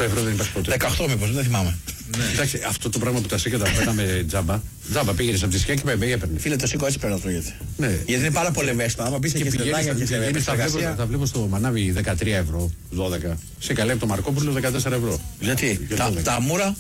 ευρώ δεν υπάρχει ποτέ. 18 μήπως, δεν θυμάμαι. Εντάξει, αυτό το πράγμα που τα σήκω τα παίρναμε τζάμπα. Τζάμπα πήγαινε από τη σκιά και με έπαιρνε. Φίλε, το σήκω έτσι πρέπει να τρώγεται. Ναι. Γιατί είναι πάρα πολύ ευαίσθητο. Άμα πεις και σε δάκια και σε εργασία. Τα βλέπω στο μανάβι 13 ευρώ, 12. Σε καλέ από το Μαρκόπουλο 14 ευρώ. Γιατί τα μούρα.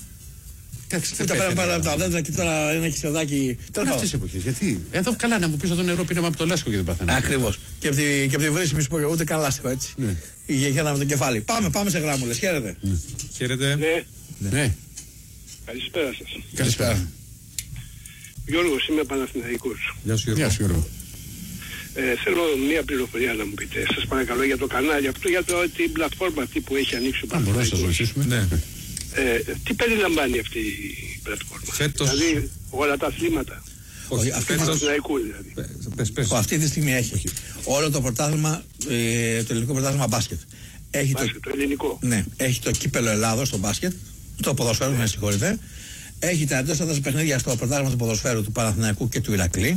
Δεν τα πέρα από τα δέντρα και τώρα ένα χισεδάκι. Τώρα αυτές τις εποχές. Γιατί εδώ καλά να μου πεις το νερό πίναμε από το λάσκο και δεν παθαίνω. Ακριβώς. Και από τη βρύση μη σου πω ούτε καν λάστιχο έτσι. Για να με το κεφάλι. Πάμε σε γράμμουλες. Χαίρετε. Χαίρετε. Ναι. Καλησπέρα σας. Καλησπέρα. Γιώργος, είμαι Παναθηναϊκός. Γεια σου Γιώργο. Θέλω μία πληροφορία να μου πείτε. Σας παρακαλώ για το κανάλι αυτό, για την πλατφόρμα που έχει ανοίξει ο Παναθηναϊκός. Μπορούμε να σας βοηθήσουμε. Ναι. Τι περιλαμβάνει αυτή η πλατφόρμα? Φέτος... Δηλαδή όλα τα αθλήματα. Όχι, φέτος... δηλαδή. Πες. Αυτή τη στιγμή έχει όλο το πρωτάθλημα, το ελληνικό πρωτάθλημα μπάσκετ. Έχει το ελληνικό. Ναι, έχει το κύπελο Ελλάδος στο μπάσκετ, το ποδοσφαίρο, με συγχωρείτε. Έχει τα εντός έδρας παιχνίδια στο πρωτάθλημα του ποδοσφαίρου του Παναθηναϊκού και του Ηρακλή.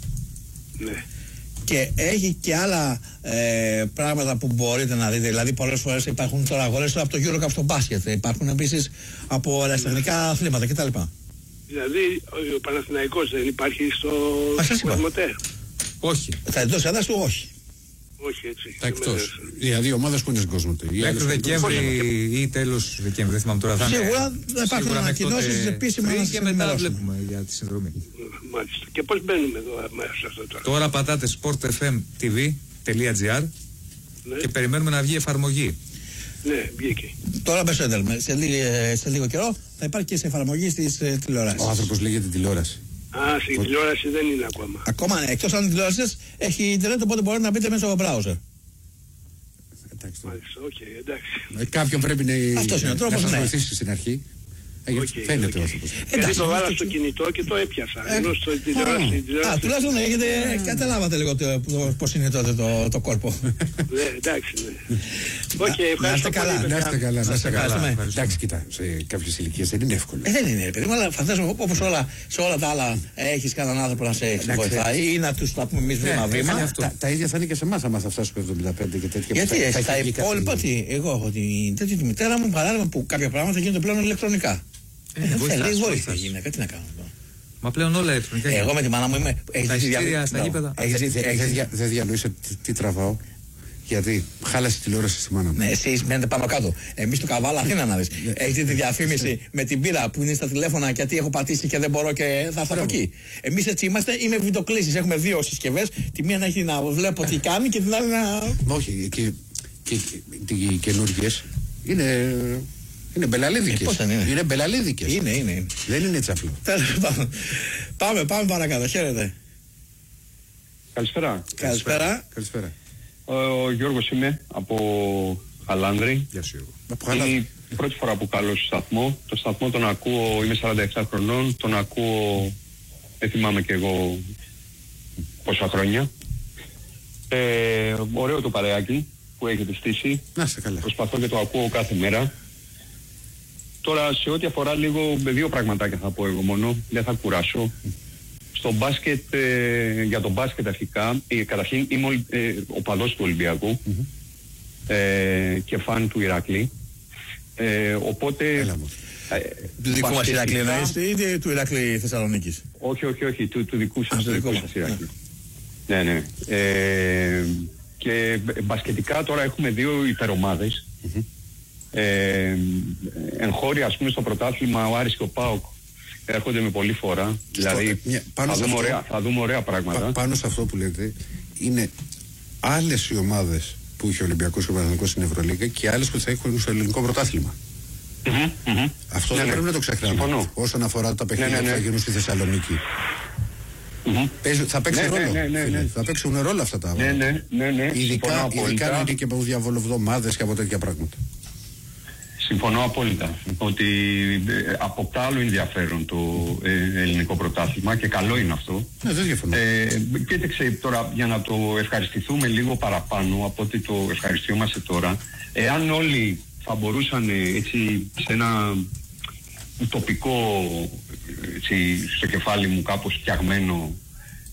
Ναι. Και έχει και άλλα πράγματα που μπορείτε να δείτε. Δηλαδή, πολλές φορές υπάρχουν τώρα αγώνες από το EuroCup στο μπάσκετ. Υπάρχουν επίσης από αεραστεχνικά αθλήματα κτλ. Δηλαδή, ο Παναθηναϊκός δεν υπάρχει στο Κοσμοτέ? Όχι. Τα εντός έδρας του όχι. Όχι, έτσι. Τα εκτός. Οι δύο ομάδες που είναι στην Κοσμοτέ. Μέχρι Δεκέμβρη ή τέλος Δεκέμβρη, δεν θυμάμαι τώρα. Σίγουρα θα υπάρχουν ανακοινώσεις επίσημα και μετά βλέπουμε για τη συνδρομή. Μάλιστα. Και πώς μπαίνουμε εδώ μέσα σε αυτό τώρα? Τώρα πατάτε sportfmtv.gr και περιμένουμε να βγει εφαρμογή. Ναι, βγήκε. Τώρα μέσω ένταλμα. Σε λίγο καιρό θα υπάρχει και σε εφαρμογή στις τηλεοράσεις. Ο άνθρωπος λέγεται τηλεόραση. Στην τηλεόραση δεν είναι ακόμα. Ακόμα, εκτός αν η τηλεόραση έχει ίντερνετ, οπότε μπορείτε να μπείτε μέσα στο browser. Μάλιστα, εντάξει. Κάποιον πρέπει να σας βοηθήσει στην αρχή. Φαίνεται ο άνθρωπος. Γιατί το βάλα στο κινητό και το έπιασα. Ενώ στο τηλεόραση. Τουλάχιστον έχετε καταλάβατε λίγο πώς είναι τότε το κόρπο. Ναι, εντάξει. Ευχαριστώ πολύ. Να είστε καλά. Εντάξει, κοιτά, σε κάποιες ηλικίες δεν είναι εύκολο. Δεν είναι, παιδί μου, αλλά φαντάζομαι όπως σε όλα τα άλλα έχεις κανέναν άνθρωπο να σε βοηθάει ή να τους τα πούμε εμείς βήμα-βήμα. Τα ίδια θα είναι και σε εμάς, άμα θα φτάσουμε 75 και τέτοια. Γιατί στα υπόλοιπα, εγώ έχω τη μητέρα μου, παράδειγμα, που κάποια πράγματα γίνονται πλέον ηλεκτρονικά. Θέλει βοήθεια γυναίκα, τι να κάνω. Μα πλέον όλα ηλεκτρονικά. Εγώ με τη μάνα μου είμαι. Τα εισιτήρια στα γήπεδα. Δεν διανοείσαι τι τραβάω. Γιατί χάλασε τηλεόραση στη μάνα μου. Ναι, εσείς μένετε πάνω κάτω. Εμείς του Καβάλα Αθήνα να δεις. Έχετε τη διαφήμιση με την πύρα που είναι στα τηλέφωνα γιατί έχω πατήσει και δεν μπορώ και θα έρθω από εκεί. Εμείς έτσι είμαστε ή με βιντεοκλήσεις. Έχουμε δύο συσκευές. Τη μία να έχει να βλέπω τι κάνει και την άλλη να. Όχι, και οι καινούργιες είναι μπελαλίδικες. Είναι μπελαλίδικες. Είναι. Δεν είναι έτσι απλό. Πάμε παρακάτω. Χαίρετε. Καλησπέρα. Ο Γιώργος είμαι από Χαλάνδρη. Γεια σου Γιώργο. Είναι η πρώτη φορά που καλώ στο σταθμό. Το σταθμό τον ακούω, είμαι 47 χρονών. Τον ακούω, δεν θυμάμαι και εγώ πόσα χρόνια. Ωραίο το παρεάκι που έχετε στήσει. Να είστε καλά. Προσπαθώ και το ακούω κάθε μέρα. Τώρα σε ό,τι αφορά λίγο με δύο πραγματάκια θα πω εγώ μόνο, δεν θα κουράσω. Στο μπάσκετ, για το μπάσκετ αρχικά, καταρχήν είμαι οπαδός του Ολυμπιακού και φαν του Ηρακλή. Οπότε... Του δικού μας Ηρακλή εννοείς ή του Ηρακλή Θεσσαλονίκης? Όχι, του δικού σας Ηρακλή. Ναι. Και μπασκετικά τώρα έχουμε δύο υπερομάδες. Εγχώρια, ας πούμε, στο πρωτάθλημα ο Άρης και ο ΠΑΟΚ έρχονται με πολλή φορά. Δηλαδή θα δούμε ωραία πράγματα. Πάνω σε αυτό που λέτε, είναι άλλες οι ομάδες που είχε ο Ολυμπιακός και ο Παναθηναϊκός στην Ευρωλίγα και άλλες που θα έχουν στο ελληνικό πρωτάθλημα. Αυτό δεν πρέπει να το ξεχνάμε. Όσον αφορά τα παιχνίδια που θα γίνουν στη Θεσσαλονίκη. Θα παίξει ρόλο. Θα παίξουν ρόλο αυτά τα πράγματα. Ειδικά αν είναι και από διαβολοβδομάδες και από τέτοια πράγματα. Συμφωνώ απόλυτα ότι αποκτά άλλο ενδιαφέρον το ελληνικό πρωτάθλημα και καλό είναι αυτό. Δεν διαφωνώ. Κοίταξε τώρα, για να το ευχαριστηθούμε λίγο παραπάνω από ότι το ευχαριστιόμαστε τώρα, εάν όλοι θα μπορούσαν έτσι σε ένα τοπικό, έτσι, στο κεφάλι μου κάπως φτιαγμένο